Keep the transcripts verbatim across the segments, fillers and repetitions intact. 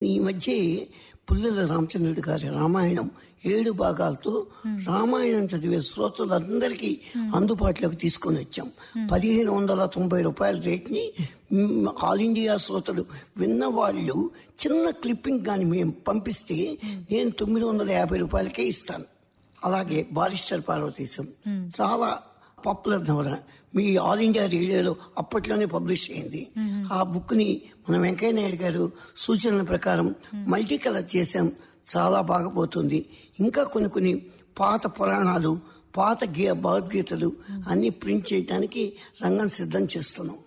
ఈ మధ్య పుల్లెల రామచంద్రుడి గారి రామాయణం ఏడు భాగాలతో రామాయణం చదివే శ్రోతలందరికీ అందుబాటులోకి తీసుకొని వచ్చాం. పదిహేను వందల తొంభై రూపాయల రేట్ ని ఆల్ ఇండియా శ్రోతలు విన్న వాళ్ళు చిన్న క్లిప్పింగ్ కానీ మేము పంపిస్తే నేను తొమ్మిది వందల యాభై రూపాయలకే ఇస్తాను. అలాగే బారిస్టర్ పార్వతీశం చాలా పాపులర్ నవల, మీ ఆల్ ఇండియా రేడియోలో అప్పట్లోనే పబ్లిష్ అయింది. ఆ బుక్ ని మన వెంకయ్య నాయుడు గారు సూచనల ప్రకారం మల్టీ కలర్ చేశాం, చాలా బాగా పోతుంది. ఇంకా కొన్ని కొన్ని పాత పురాణాలు, పాత గీ భగవద్గీతలు అన్ని ప్రింట్ చేయడానికి రంగం సిద్ధం చేస్తున్నాం.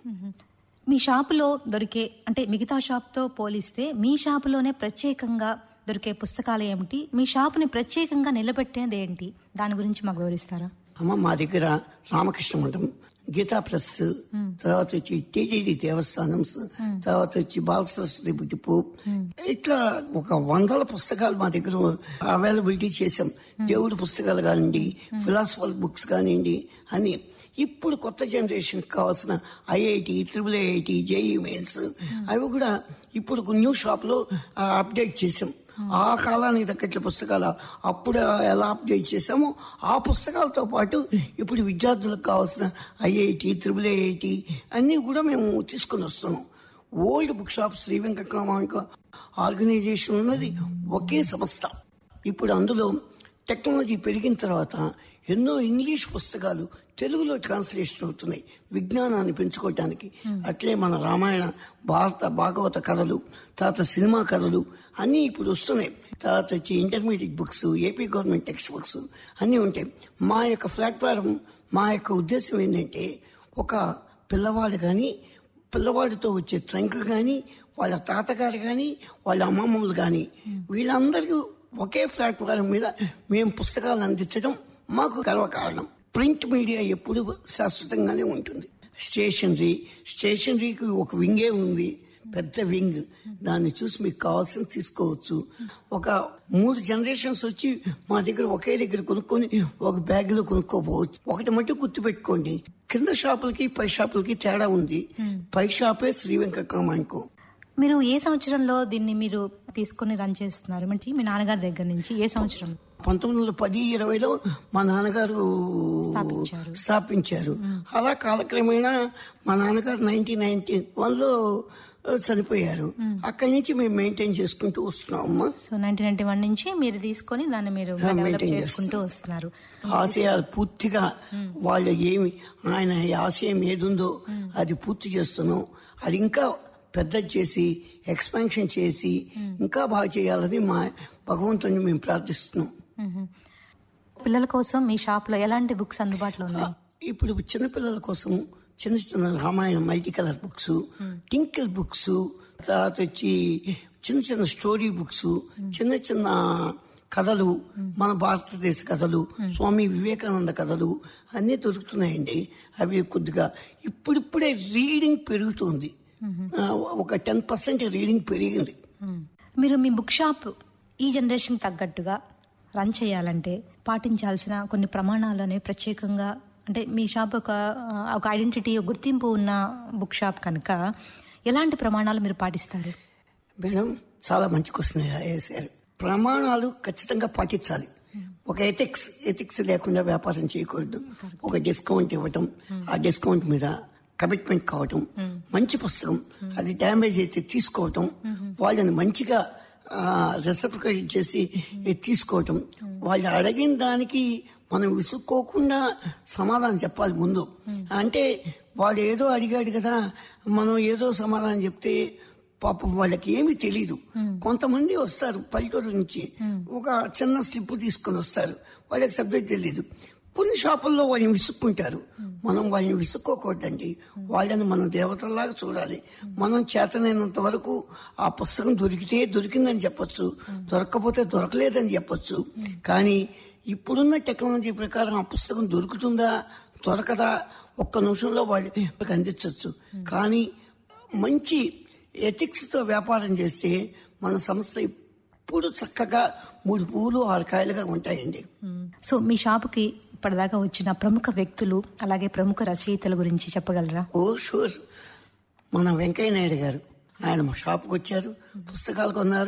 మీ షాపులో దొరికే అంటే మిగతా షాప్తో పోలిస్తే మీ షాపులోనే ప్రత్యేకంగా దొరికే పుస్తకాలు ఏమిటి? మీ షాపుని ప్రత్యేకంగా నిలబెట్టేది ఏంటి? దాని గురించి మాకు వివరిస్తారా? అమ్మ, మా దగ్గర రామకృష్ణ మఠం, గీతా ప్రెస్, తర్వాత వచ్చి టీటీడీ దేవస్థానం, తర్వాత వచ్చి బాలసరస్వతి బుట్టిపు, ఇట్లా ఒక వందల పుస్తకాలు మా దగ్గర అవైలబిలిటీ చేసాం. దేవుడి పుస్తకాలు కానివ్వండి, ఫిలాసఫల్ బుక్స్ కానివ్వండి అని. ఇప్పుడు కొత్త జనరేషన్ కావాల్సిన IIT, triple IIT, JEE mains అవి కూడా ఇప్పుడు న్యూ షాప్ లో అప్డేట్ చేసాం. ఆ కాలానికి తగ్గట్ల పుస్తకాలు అప్పుడు ఎలా అప్డేట్ చేసామో ఆ పుస్తకాలతో పాటు ఇప్పుడు విద్యార్థులకు కావాల్సిన ఐఐటి, ట్రిపుల్ ఐఐటి అన్ని కూడా మేము తీసుకుని వస్తున్నాం. Old book shop Shri వెంకటరామాయణ organisation ఉన్నది ఒకే సంస్థ. ఇప్పుడు అందులో టెక్నాలజీ పెరిగిన తర్వాత ఎన్నో ఇంగ్లీష్ పుస్తకాలు తెలుగులో ట్రాన్స్లేషన్ అవుతున్నాయి విజ్ఞానాన్ని పెంచుకోవటానికి. అట్లే మన రామాయణ, భారత, భాగవత కథలు, తర్వాత సినిమా కథలు అన్నీ ఇప్పుడు వస్తున్నాయి. తర్వాత వచ్చి intermediate books, AP government text books అన్నీ ఉంటాయి. మా యొక్క ప్లాట్ఫారం, మా యొక్క ఉద్దేశం ఏంటంటే ఒక పిల్లవాడు కానీ, పిల్లవాడితో వచ్చే ట్రంక్ కానీ, వాళ్ళ తాతగారు కానీ, వాళ్ళ అమ్మమ్మలు కానీ వీళ్ళందరికీ ఒకే ప్లాట్ఫారం మీద మేము పుస్తకాలు అందించడం మాకు గర్వకారణం. ప్రింట్ మీడియా ఎప్పుడు శాశ్వతంగానే ఉంటుంది. స్టేషనరీ స్టేషనరీకి ఒక వింగే ఉంది, పెద్ద వింగ్. దాన్ని చూసి మీకు కావాల్సింది తీసుకోవచ్చు. ఒక మూడు జనరేషన్స్ వచ్చి మా దగ్గర ఒకే దగ్గర కొనుక్కొని ఒక బ్యాగ్ లో కొనుక్కోపోవచ్చు. ఒకటి మట్టు గుర్తు పెట్టుకోండి, కింద షాపులకి పై షాపులకి తేడా ఉంది. పై షాపే శ్రీ వెంకటరామాయణకు. మీరు ఏ సంవత్సరంలో దీన్ని మీరు తీసుకుని రన్ చేస్తున్నారు? అంటే మీ నాన్నగారి దగ్గర నుంచి ఏ సంవత్సరం? పంతొమ్మిది వందల పది ఇరవైలో మా నాన్నగారు స్థాపించారు. అలా కాలక్రమేణా మా నాన్నగారు నైన్టీన్ నైన్టీ వన్ లో చనిపోయారు. అక్కడి నుంచి మేము మెయింటైన్ చేసుకుంటూ వస్తున్నామమ్మా. సో నైన్టీన్ నైన్టీ వన్ నుంచి మీరు తీసుకొని దాన్ని మీరు మెయింటైన్ చేసుకుంటూ వస్తున్నారు. ఆశయాలు పూర్తిగా వాళ్ళు ఏమి ఆయన ఆశయం ఏదుందో అది పూర్తి చేస్తున్నాం. అది ఇంకా పెద్ద చేసి ఎక్స్పాన్షన్ చేసి ఇంకా బాగా చేయాలని మా భగవంతుని మేము ప్రార్థిస్తున్నాం. పిల్లల కోసం మీ షాప్ లో ఎలాంటి బుక్స్ అందుబాటులో ఉన్నాయి? ఇప్పుడు చిన్నపిల్లల కోసం చిన్న చిన్న Ramayana multi colour books, Tinkle books, తర్వాత వచ్చి చిన్న చిన్న స్టోరీ బుక్స్, చిన్న చిన్న కథలు, మన భారతదేశ కథలు, స్వామి వివేకానంద కథలు అన్నీ దొరుకుతున్నాయండి. అవి కొద్దిగా ఇప్పుడిప్పుడే రీడింగ్ పెరుగుతుంది. ఒక టెన్ పర్సెంట్ రీడింగ్ పెరిగింది. మీరు మీ బుక్ షాప్ ఈ జనరేషన్ తగ్గట్టుగా రన్ చేయాలంటే పాటించాల్సిన కొన్ని ప్రమాణాలు అనేవి ప్రత్యేకంగా, అంటే మీ షాప్ ఒక ఒక ఐడెంటిటీ, గుర్తింపు ఉన్న బుక్ షాప్ కనుక ఎలాంటి ప్రమాణాలు మీరు పాటిస్తారు? మేడం, చాలా మంచి క్వశ్చన్ వేశారు. ప్రమాణాలు ఖచ్చితంగా పాటించాలి. ఒక ఎథిక్స్ ఎథిక్స్ లేకుండా వ్యాపారం చేయకూడదు. ఒక డిస్కౌంట్ ఇవ్వటం, ఆ డిస్కౌంట్ మీద కమిట్మెంట్ కావటం, మంచి పుస్తకం అది డ్యామేజ్ అయితే తీసుకోవటం, వాళ్ళని మంచిగా రెసిప్రికేట్ చేసి తీసుకోవటం, వాళ్ళు అడిగిన దానికి మనం విసుక్కోకుండా సమాధానం చెప్పాలి ముందు. అంటే వాడు ఏదో అడిగాడు కదా, మనం ఏదో సమాధానం చెప్తే పాపం వాళ్ళకి ఏమీ తెలీదు. కొంతమంది వస్తారు పల్లెటూరు నుంచి, ఒక చిన్న స్లిప్ తీసుకొని వస్తారు, వాళ్ళకి సబ్జెక్ట్ తెలీదు. కొన్ని షాపుల్లో వాళ్ళని విసుక్కుంటారు. మనం వాళ్ళని విసుక్కోకూడదండి. వాళ్ళని మనం దేవతల్లాగా చూడాలి. మనం చేతనైనంత వరకు ఆ పుస్తకం దొరికితే దొరికిందని చెప్పొచ్చు, దొరక్కపోతే దొరకలేదని చెప్పొచ్చు. కానీ ఇప్పుడున్న టెక్నాలజీ ప్రకారం ఆ పుస్తకం దొరుకుతుందా దొరకదా ఒక్క నిమిషంలో వాళ్ళకి అందించవచ్చు. కానీ మంచి ఎథిక్స్ తో వ్యాపారం చేస్తే మన సంస్థ ఇప్పుడు చక్కగా మూడు పూలు ఆరు కాయలుగా ఉంటాయండి. సో మీ షాపుకి ఇప్పటిదాకా వచ్చిన ప్రముఖ వ్యక్తులు అలాగే ప్రముఖ రచయితల గురించి చెప్పగలరా? ఓ షూర్. మన వెంకయ్య నాయుడు గారు, ఆయన మా షాప్కి వచ్చారు, పుస్తకాలు కొన్నారు,